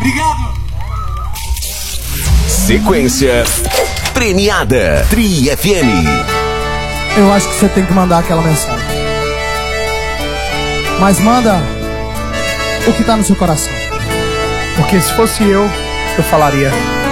Obrigado. Sequência premiada. Tri FM. Eu acho que você tem que mandar aquela mensagem. Mas manda o que tá no seu coração. Porque se fosse eu falaria: